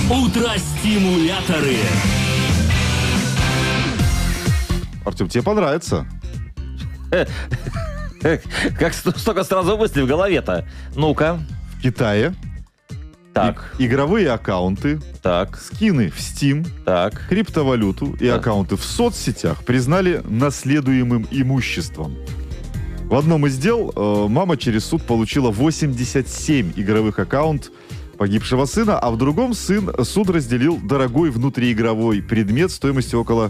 Утро-стимуляторы. Артем, тебе понравится. Как столько сразу мыслей в голове-то. Ну-ка. В Китае Так, игровые аккаунты, так, скины в Steam, так. криптовалюту и Да. аккаунты в соцсетях признали наследуемым имуществом. В одном из дел мама через суд получила 87 игровых аккаунтов погибшего сына, а в другом суд разделил дорогой внутриигровой предмет стоимостью около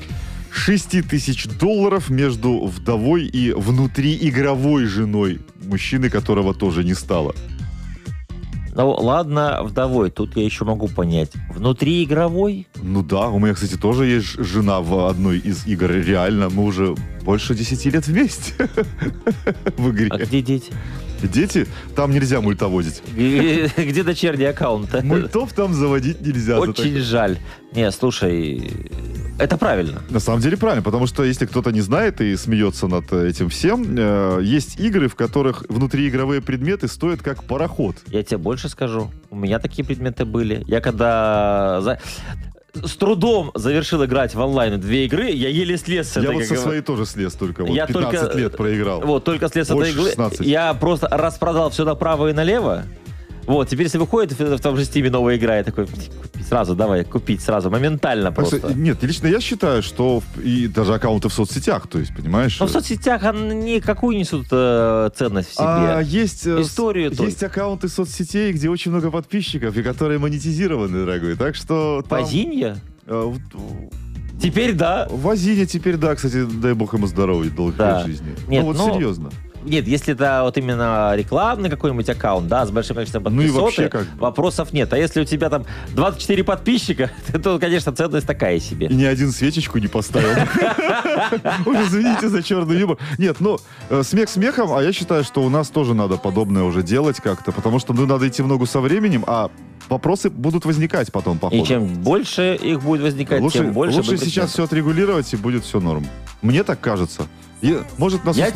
$6000 между вдовой и внутриигровой женой мужчины, которого тоже не стало. Ну, ладно, вдовой, тут я еще могу понять. Внутриигровой? Ну да, у меня, кстати, тоже есть жена в одной из игр. Реально, мы уже больше 10 лет вместе в А игре. где дети? Дети, там нельзя мультоводить. Где дочерний аккаунт? Мультов там заводить нельзя. Очень жаль. Не, слушай, это правильно. На самом деле правильно, потому что если кто-то не знает и смеется над этим всем, есть игры, в которых внутриигровые предметы стоят как пароход. Я тебе больше скажу. У меня такие предметы были. Я когда с трудом завершил играть в онлайн 2 игры, я еле слез с этой Я вот со игры. своей тоже слез только. Вот, Я 15 только- лет проиграл. Вот, только слез с этой Больше иглы. 16. Я просто распродал все направо и налево. Вот, теперь если выходит в том же стиме новая игра, я такой, сразу давай, купить сразу, моментально Просто, просто. нет, лично я считаю, что и даже аккаунты в соцсетях, то есть, понимаешь? Но в соцсетях они какую несут ценность в себе? Есть, Историю есть аккаунты соцсетей, где очень много подписчиков и которые монетизированы, дорогой. Так что там, Позинья? в Теперь да. Азине теперь, да, кстати, дай бог ему здоровья, долгих Да. лет жизни. Нет, ну вот ну, серьезно. Нет, если это вот именно рекламный какой-нибудь аккаунт, да, с большим количеством Ну и подписок, вообще как бы. вопросов нет. А если у тебя там 24 подписчика, то, конечно, ценность такая себе. И ни один свечечку не поставил. Ой, извините за черный юмор. Нет, ну, смех смехом, а я считаю, что у нас тоже надо подобное уже делать как-то, потому что ну, надо идти в ногу со временем, а вопросы будут возникать потом по ходу. И чем больше их будет возникать, тем больше лучше будет сейчас предметов. все отрегулировать, и будет все норм. Мне так кажется. И, может, нас Я